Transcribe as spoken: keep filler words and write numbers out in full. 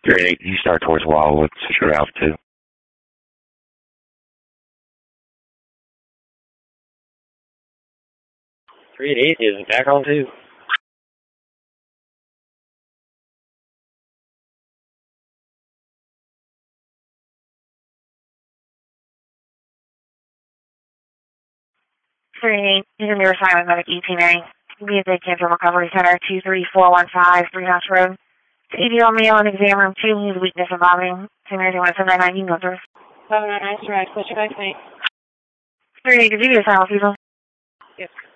Great. You start towards Wildwood, Citrus Alpha two. three eight eight is back on two. three eight, you can be assigned with Medic E T A. Music Cancer Recovery Center, two three four one five, Three House Road. C D O male in exam room two, needs weakness and vomiting. Two minutes, one seven nine nine, you can go through. seven nine nine, right, what's your back name? three eight, did you be assigned with people? Yes.